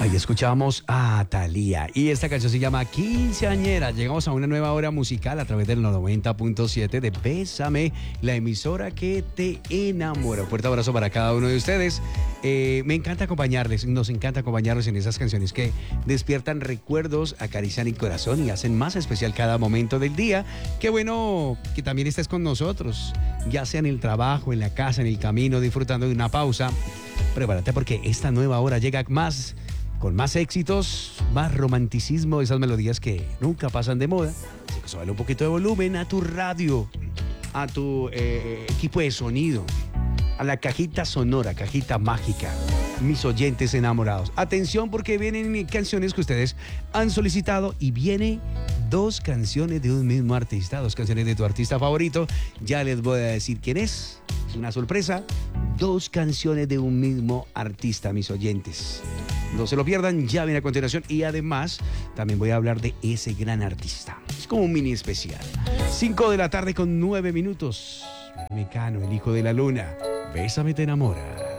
Ahí escuchamos a Thalía y esta canción se llama Quinceañera. Llegamos a una nueva hora musical a través del 90.7 de Bésame, la emisora que te enamora. Fuerte abrazo para cada uno de ustedes. Me encanta acompañarles, nos encanta acompañarles en esas canciones que despiertan recuerdos, acarician el corazón y hacen más especial cada momento del día. Qué bueno que también estés con nosotros, ya sea en el trabajo, en la casa, en el camino, disfrutando de una pausa. Prepárate porque esta nueva hora llega con más éxitos, más romanticismo, esas melodías que nunca pasan de moda. Así que súbele un poquito de volumen a tu radio, a tu equipo de sonido, a la cajita sonora, cajita mágica. Mis oyentes enamorados. Atención porque vienen canciones que ustedes han solicitado y viene dos canciones de un mismo artista, dos canciones de tu artista favorito. Ya les voy a decir quién es. Es una sorpresa. Dos canciones de un mismo artista, mis oyentes. No se lo pierdan, ya viene a continuación. Y además, también voy a hablar de ese gran artista. Es como un mini especial. 5 de la tarde con 9 minutos. Mecano, el hijo de la luna. Bésame, te enamora.